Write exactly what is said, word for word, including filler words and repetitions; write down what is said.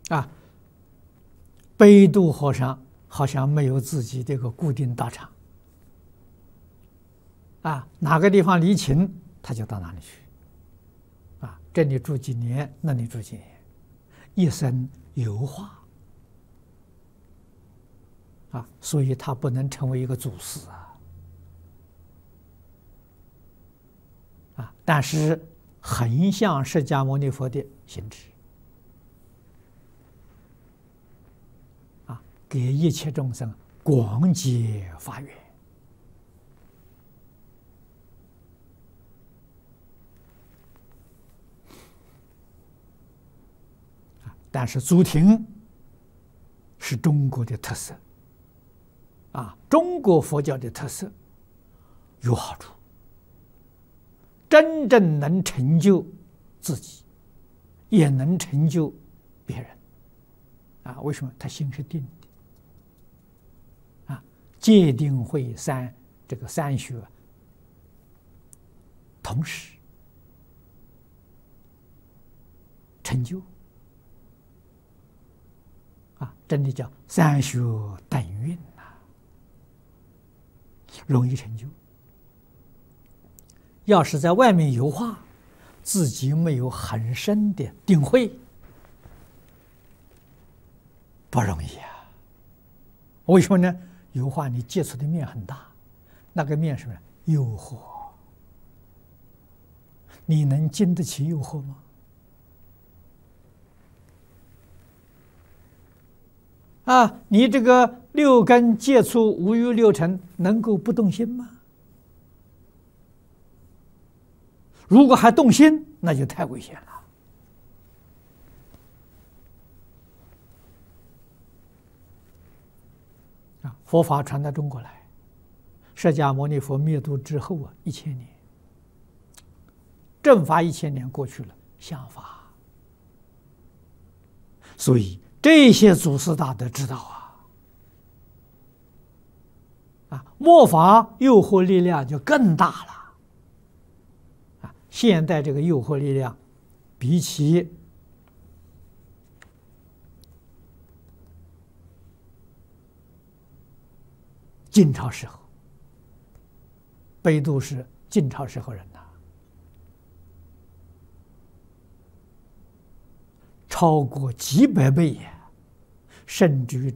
啊，北渡和尚好像没有自己这个固定道场，啊，哪个地方离秦，他就到哪里去，啊，这里住几年，那里住几年，一生游化，啊，所以他不能成为一个祖师啊，啊，但是很像释迦牟尼佛的行持。 给一切众生广结法缘啊！但是祖庭是中国的特色啊，中国佛教的特色有好处，真正能成就自己，也能成就别人啊！为什么？他心是定的。 戒定慧三这个三学同时成就啊，真的叫三学等运呐，容易成就。要是在外面油画，自己没有很深的定慧，不容易啊。为什么呢？ 油画你接触的面很大，那个面是什么？诱惑，你能经得起诱惑吗？啊，你这个六根接触五欲六尘，能够不动心吗？如果还动心，那就太危险了。 佛法传到中国来，释迦牟尼佛灭度之后啊，一千年，正法一千年过去了，相法。所以这些祖师大德知道啊，啊，末法诱惑力量就更大了，啊，现代这个诱惑力量，比起 晋朝时候，北渡是晋朝时候人呐，超过几百倍呀，甚至于